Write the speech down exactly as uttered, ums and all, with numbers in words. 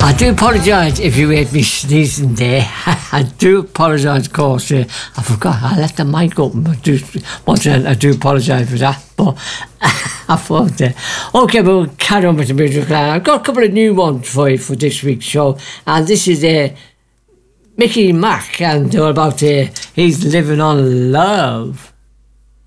I do apologise if you heard me sneezing there. I do apologise, of course. Uh, I forgot, I left the mic open, but do, once again, I do apologise for that. But I thought, uh, okay, we'll carry on with the music. I've got a couple of new ones for you for this week's show. And this is uh, Mickey Mac, and all about uh, he's living on love.